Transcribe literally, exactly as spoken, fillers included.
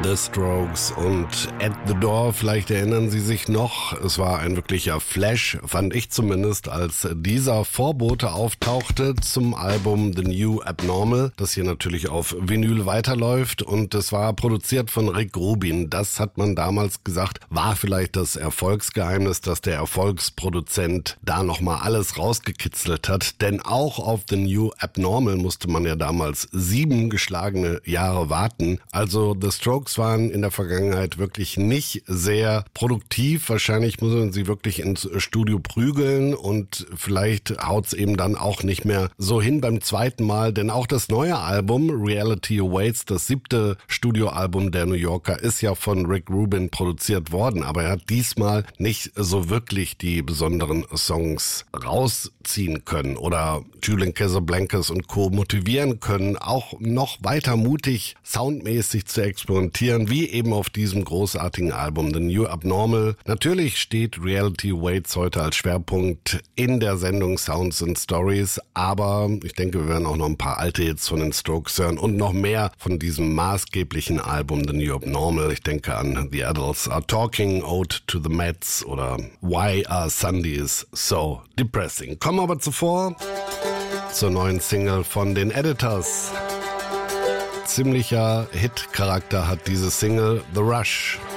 The Strokes und At the Door, vielleicht erinnern Sie sich noch, es war ein wirklicher Flash, fand ich zumindest, als dieser Vorbote auftauchte zum Album The New Abnormal, das hier natürlich auf Vinyl weiterläuft, und es war produziert von Rick Rubin. Das hat man damals gesagt, war vielleicht das Erfolgsgeheimnis, dass der Erfolgsproduzent da nochmal alles rausgekitzelt hat, denn auch auf The New Abnormal musste man ja damals sieben geschlagene Jahre warten. Also The Strokes waren in der Vergangenheit wirklich nicht sehr produktiv. Wahrscheinlich muss man sie wirklich ins Studio prügeln und vielleicht haut's eben dann auch nicht mehr so hin beim zweiten Mal, denn auch das neue Album Reality Awaits, das siebte Studioalbum der New Yorker, ist ja von Rick Rubin produziert worden, aber er hat diesmal nicht so wirklich die besonderen Songs rausziehen können oder Julian Casablancas und Co. motivieren können, auch noch weiter mutig soundmäßig zu experimentieren, wie eben auf diesem großartigen Album The New Abnormal. Natürlich steht Reality Awaits heute als Schwerpunkt in der Sendung Sounds and Stories, aber ich denke, wir werden auch noch ein paar alte Hits von den Strokes hören und noch mehr von diesem maßgeblichen Album The New Abnormal. Ich denke an The Adults Are Talking, Ode to the Mets oder Why Are Sundays So Depressing. Kommen aber zuvor zur neuen Single von den Editors. Ziemlicher Hit-Charakter hat diese Single, The Rush.